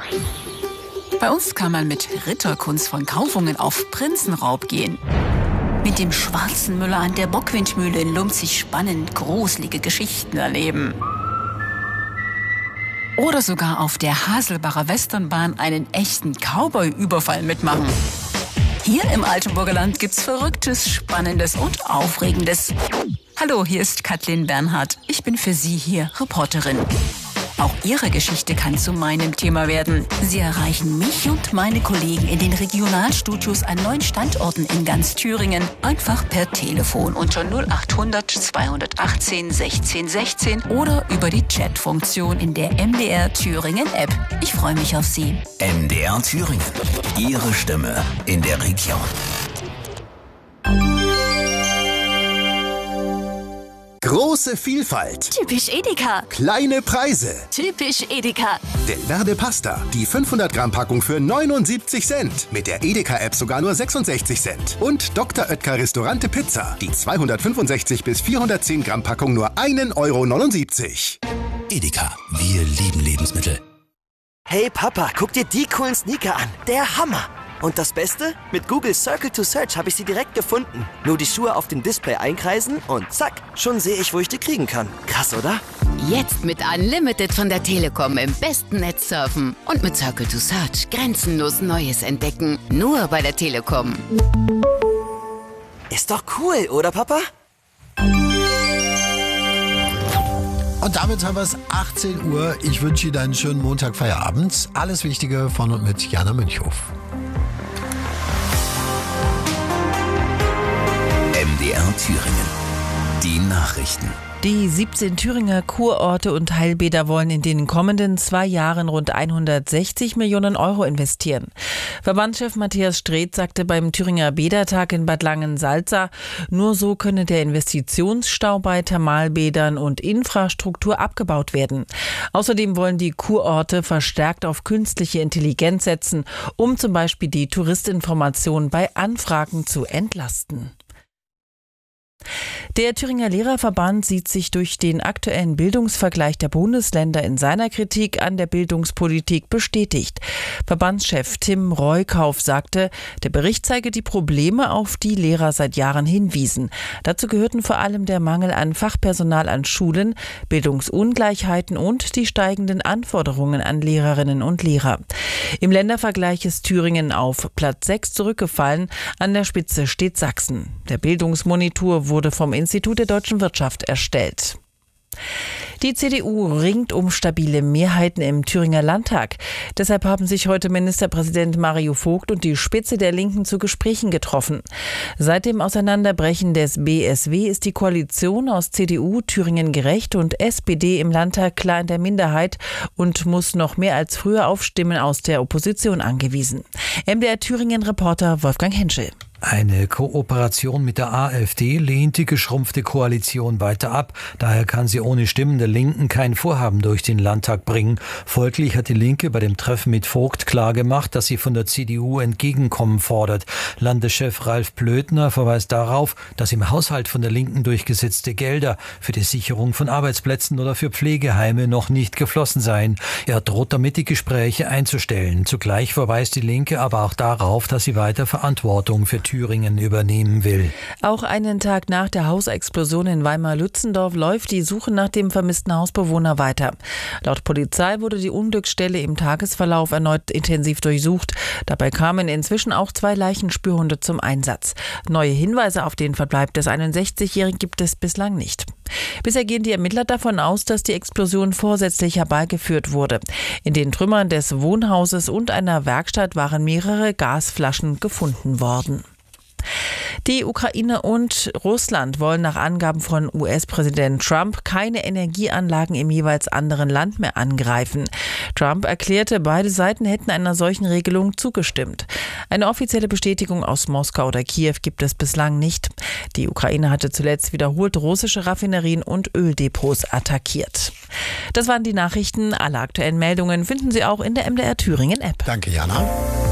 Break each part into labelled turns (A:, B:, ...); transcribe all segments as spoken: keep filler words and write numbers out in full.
A: Bei uns kann man mit Ritterkunst von Kaufungen auf Prinzenraub gehen. Mit dem schwarzen Müller an der Bockwindmühle in Lumzig spannend gruselige Geschichten erleben. Oder sogar auf der Haselbacher Westernbahn einen echten Cowboy-Überfall mitmachen. Hier im Altenburger Land gibt's Verrücktes, Spannendes und Aufregendes. Hallo, hier ist Kathleen Bernhardt. Ich bin für Sie hier Reporterin. Auch Ihre Geschichte kann zu meinem Thema werden. Sie erreichen mich und meine Kollegen in den Regionalstudios an neun Standorten in ganz Thüringen. Einfach per Telefon unter null acht hundert zweihundertachtzehn sechzehn sechzehn oder über die Chatfunktion in der M D R Thüringen App. Ich freue mich auf Sie.
B: M D R Thüringen. Ihre Stimme in der Region.
C: Große Vielfalt.
D: Typisch Edeka.
C: Kleine Preise.
D: Typisch Edeka.
C: Delverde Pasta. Die fünfhundert Gramm Packung für neunundsiebzig Cent. Mit der Edeka-App sogar nur sechsundsechzig Cent. Und Doktor Oetker Restaurante Pizza. Die zweihundertfünfundsechzig bis vierhundertzehn Gramm Packung nur ein Euro neunundsiebzig.
B: Edeka. Wir lieben Lebensmittel.
E: Hey Papa, guck dir die coolen Sneaker an. Der Hammer. Und das Beste? Mit Google Circle to Search habe ich sie direkt gefunden. Nur die Schuhe auf dem Display einkreisen und zack, schon sehe ich, wo ich die kriegen kann. Krass, oder?
F: Jetzt mit Unlimited von der Telekom im besten Netz surfen. Und mit Circle to Search grenzenlos Neues entdecken. Nur bei der Telekom.
E: Ist doch cool, oder Papa?
G: Und damit haben wir es achtzehn Uhr. Ich wünsche Ihnen einen schönen Montagfeierabend. Alles Wichtige von und mit Jana Münchhof.
B: M D R Thüringen. Die Nachrichten.
H: Die siebzehn Thüringer Kurorte und Heilbäder wollen in den kommenden zwei Jahren rund hundertsechzig Millionen Euro investieren. Verbandschef Matthias Streedt sagte beim Thüringer Bädertag in Bad Langensalza, nur so könne der Investitionsstau bei Thermalbädern und Infrastruktur abgebaut werden. Außerdem wollen die Kurorte verstärkt auf künstliche Intelligenz setzen, um zum Beispiel die Touristinformation bei Anfragen zu entlasten. Der Thüringer Lehrerverband sieht sich durch den aktuellen Bildungsvergleich der Bundesländer in seiner Kritik an der Bildungspolitik bestätigt. Verbandschef Tim Reukauf sagte, der Bericht zeige die Probleme, auf die Lehrer seit Jahren hinwiesen. Dazu gehörten vor allem der Mangel an Fachpersonal an Schulen, Bildungsungleichheiten und die steigenden Anforderungen an Lehrerinnen und Lehrer. Im Ländervergleich ist Thüringen auf Platz sechs zurückgefallen, an der Spitze steht Sachsen. Der Bildungsmonitor wurde vom Institut der deutschen Wirtschaft erstellt. Die C D U ringt um stabile Mehrheiten im Thüringer Landtag. Deshalb haben sich heute Ministerpräsident Mario Vogt und die Spitze der Linken zu Gesprächen getroffen. Seit dem Auseinanderbrechen des B S W ist die Koalition aus C D U, Thüringen gerecht und S P D im Landtag klar in der Minderheit und muss noch mehr als früher auf Stimmen aus der Opposition angewiesen. M D R Thüringen-Reporter Wolfgang Henschel.
I: Eine Kooperation mit der AfD lehnt die geschrumpfte Koalition weiter ab. Daher kann sie ohne Stimmen der Linken kein Vorhaben durch den Landtag bringen. Folglich hat die Linke bei dem Treffen mit Vogt klargemacht, dass sie von der C D U Entgegenkommen fordert. Landeschef Ralf Blödner verweist darauf, dass im Haushalt von der Linken durchgesetzte Gelder für die Sicherung von Arbeitsplätzen oder für Pflegeheime noch nicht geflossen seien. Er droht damit, die Gespräche einzustellen. Zugleich verweist die Linke aber auch darauf, dass sie weiter Verantwortung für Thüringen übernehmen will.
H: Auch einen Tag nach der Hausexplosion in Weimar-Lützendorf läuft die Suche nach dem vermissten Hausbewohner weiter. Laut Polizei wurde die Unglücksstelle im Tagesverlauf erneut intensiv durchsucht. Dabei kamen inzwischen auch zwei Leichenspürhunde zum Einsatz. Neue Hinweise auf den Verbleib des einundsechzigjährigen gibt es bislang nicht. Bisher gehen die Ermittler davon aus, dass die Explosion vorsätzlich herbeigeführt wurde. In den Trümmern des Wohnhauses und einer Werkstatt waren mehrere Gasflaschen gefunden worden. Die Ukraine und Russland wollen nach Angaben von U S-Präsident Trump keine Energieanlagen im jeweils anderen Land mehr angreifen. Trump erklärte, beide Seiten hätten einer solchen Regelung zugestimmt. Eine offizielle Bestätigung aus Moskau oder Kiew gibt es bislang nicht. Die Ukraine hatte zuletzt wiederholt russische Raffinerien und Öldepots attackiert. Das waren die Nachrichten. Alle aktuellen Meldungen finden Sie auch in der M D R Thüringen App.
G: Danke, Jana.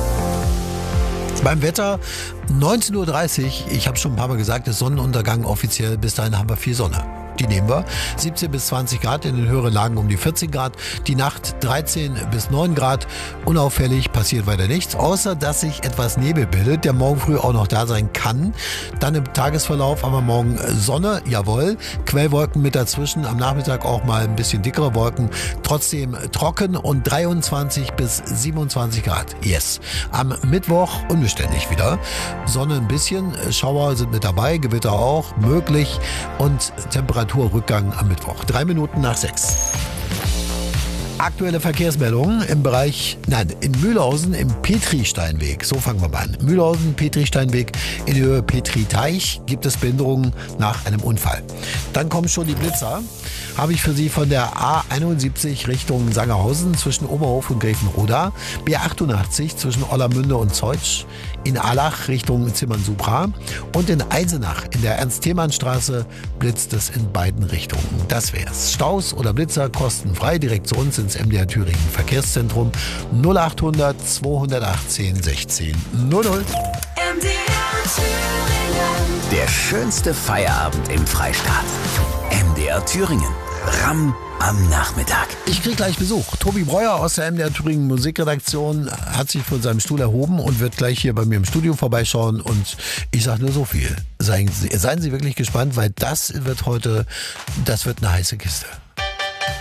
G: Beim Wetter neunzehn Uhr dreißig, ich habe schon ein paar Mal gesagt, ist Sonnenuntergang offiziell, bis dahin haben wir viel Sonne. die nehmen wir. siebzehn bis zwanzig Grad, in den höheren Lagen um die vierzehn Grad. Die Nacht dreizehn bis neun Grad. Unauffällig, passiert weiter nichts, außer dass sich etwas Nebel bildet, der morgen früh auch noch da sein kann. Dann im Tagesverlauf aber morgen Sonne, jawohl. Quellwolken mit dazwischen, am Nachmittag auch mal ein bisschen dickere Wolken. Trotzdem trocken und dreiundzwanzig bis siebenundzwanzig Grad. Yes. Am Mittwoch unbeständig wieder. Sonne ein bisschen, Schauer sind mit dabei, Gewitter auch möglich und Temperaturrückgang am Mittwoch. Drei Minuten nach sechs. Aktuelle Verkehrsmeldungen im Bereich, nein, in Mühlhausen im Petri-Steinweg. So fangen wir mal an. Mühlhausen, Petri-Steinweg in Höhe Petri-Teich gibt es Behinderungen nach einem Unfall. Dann kommen schon die Blitzer. Habe ich für Sie von der A einundsiebzig Richtung Sangerhausen zwischen Oberhof und Gräfenroda, B achtundachtzig zwischen Ollermünde und Zeutsch, in Allach Richtung Zimmern-Subra und in Eisenach in der Ernst-Thälmann-Straße blitzt es in beiden Richtungen. Das wär's. Staus oder Blitzer kostenfrei direkt zu uns ins M D R Thüringen Verkehrszentrum null achthundert zweihundertachtzehn sechzehn null null.
B: M D R Thüringen. Der schönste Feierabend im Freistaat. M D R Thüringen. Ramm am Nachmittag.
G: Ich krieg gleich Besuch. Tobi Breuer aus der M D R Thüringen Musikredaktion hat sich von seinem Stuhl erhoben und wird gleich hier bei mir im Studio vorbeischauen. Und ich sage nur so viel. Seien Sie, seien Sie wirklich gespannt, weil das wird heute, das wird eine heiße Kiste.